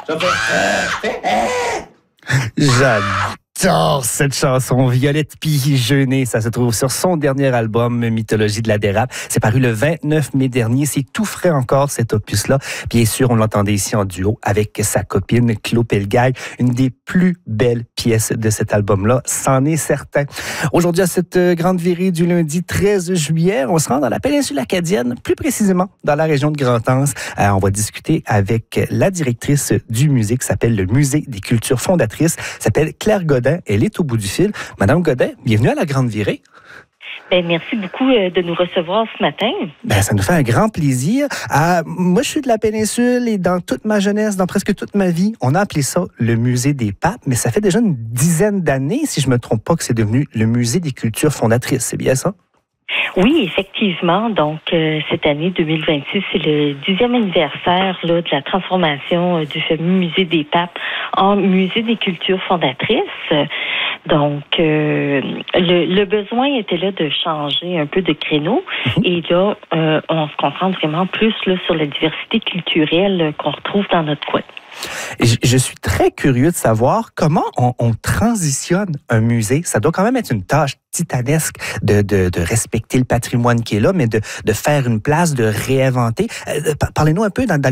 Ça fait... J'adore cette chanson. Violette Pigeonnet, ça se trouve sur son dernier album, Mythologie de la dérape. C'est paru le 29 mai dernier. C'est tout frais encore, cet opus-là. Bien sûr, on l'entendait ici en duo avec sa copine Claude Pelgay. Une des plus belles pièces de cet album-là, c'en est certain. Aujourd'hui, à cette grande virée du lundi 13 juillet, on se rend dans la péninsule acadienne, plus précisément dans la région de Grand-Anse. On va discuter avec la directrice du musée qui s'appelle le Musée des cultures fondatrices, s'appelle Claire Godin. Elle est au bout du fil. Madame Godin, bienvenue à la grande virée. Ben, merci beaucoup de nous recevoir ce matin. Ben, ça nous fait un grand plaisir. Moi, je suis de la péninsule et dans toute ma jeunesse, dans presque toute ma vie, on a appelé ça le Musée des papes, mais ça fait déjà une dizaine d'années, si je ne me trompe pas, que c'est devenu le Musée des cultures fondatrices. C'est bien ça? Oui, effectivement. Donc, cette année 2026, c'est le 10e anniversaire là, de la transformation du fameux Musée des papes en Musée des cultures fondatrices. Donc, le besoin était là de changer un peu de créneau. Et là, on se concentre vraiment plus là, sur la diversité culturelle qu'on retrouve dans notre coin. Je suis très curieux de savoir comment on transitionne un musée. Ça doit quand même être une tâche titanesque de respecter le patrimoine qui est là, mais de faire une place, de réinventer. Parlez-nous un peu dans